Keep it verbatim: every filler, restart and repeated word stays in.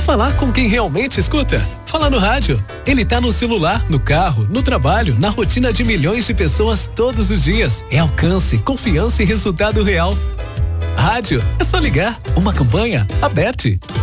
Falar com quem realmente escuta? Fala no rádio. Ele tá no celular, no carro, no trabalho, na rotina de milhões de pessoas todos os dias. É alcance, confiança e resultado real. Rádio, é só ligar. Uma campanha aberta.